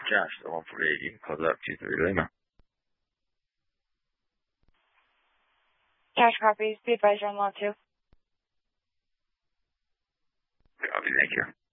Josh, the 148, you can close up 23 Lima. Josh copies. Be advised you're on lot 2. Copy, thank you.